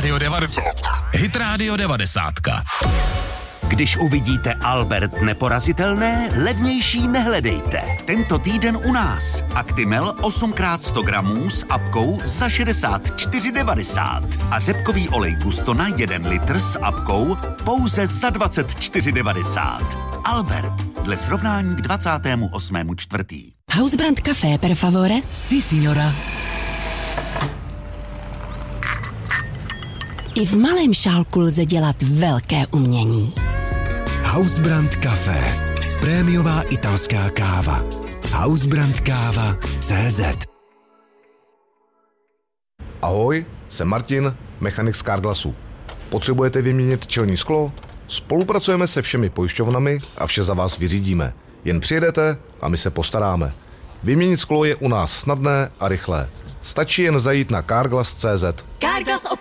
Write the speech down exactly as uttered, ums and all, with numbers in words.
Rádio devadesát. Hit Rádio devadesát. Když uvidíte Albert neporazitelné, levnější nehledejte. Tento týden u nás. Actimel osm krát sto gramů s apkou za šedesát čtyři devadesát. A řepkový olej Gustona jeden litr s apkou pouze za dvacet čtyři devadesát. Albert, dle srovnání k dvacátému osmému čtvrtý. Hausbrand Café, per favore? Si, signora. I v malém šálku lze dělat velké umění. Hausbrand Café. Prémiová italská káva. Hausbrand káva tečka cé zet. Ahoj, jsem Martin, mechanik z Carglassu. Potřebujete vyměnit čelní sklo? Spolupracujeme se všemi pojišťovnami a vše za vás vyřídíme. Jen přijedete a my se postaráme. Vyměnit sklo je u nás snadné a rychlé. Stačí jen zajít na carglass tečka cé zet. Carglass